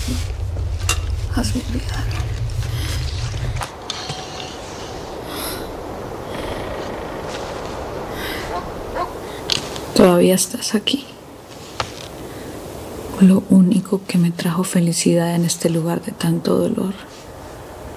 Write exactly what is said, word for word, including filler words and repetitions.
Hazme olvidar. Todavía estás aquí. Lo único que me trajo felicidad en este lugar de tanto dolor.